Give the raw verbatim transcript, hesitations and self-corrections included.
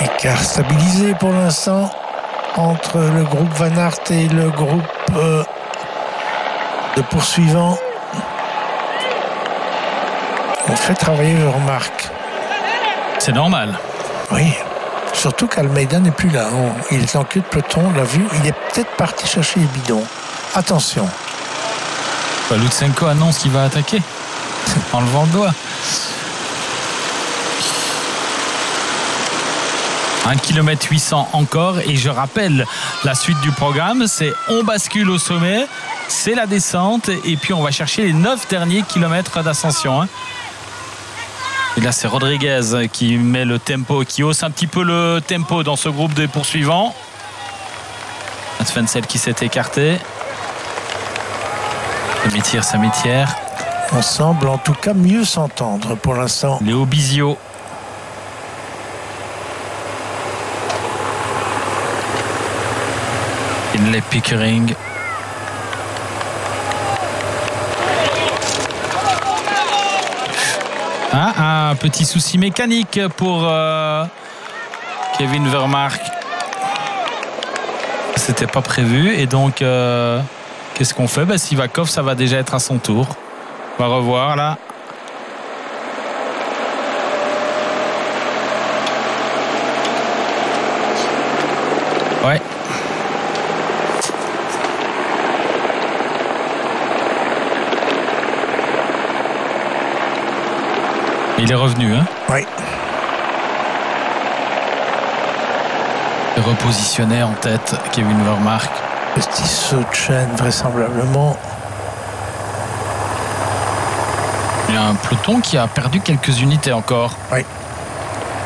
Écart stabilisé pour l'instant entre le groupe Van Aert et le groupe euh, de poursuivants. On fait travailler Vermaerk. C'est normal. Oui, surtout qu'Almeida n'est plus là. On, il est en queue de peloton, on l'a vu. Il est peut-être parti chercher les bidons. Attention. Bah, Lutsenko annonce qu'il va attaquer en levant le doigt. un kilomètre huit cents encore. Et je rappelle la suite du programme. C'est on bascule au sommet. C'est la descente. Et puis on va chercher les neuf derniers kilomètres d'ascension. Hein. Et là, c'est Rodriguez qui met le tempo, qui hausse un petit peu le tempo dans ce groupe des poursuivants. Svendsel qui s'est écarté. Ça m'étire, ça m'étire. On semble en tout cas mieux s'entendre pour l'instant. Léo Bizio. Inley Pickering. Ah, un petit souci mécanique pour euh, Kevin Vermaerk. C'était pas prévu. Et donc, euh, qu'est-ce qu'on fait? Bah, Sivakov, ça va déjà être à son tour. On va revoir là. Ouais. Il est revenu, hein? Oui. Il est repositionné en tête, Kevin Vermaerk. Petit saut de chaîne, vraisemblablement. Il y a un peloton qui a perdu quelques unités encore. Oui.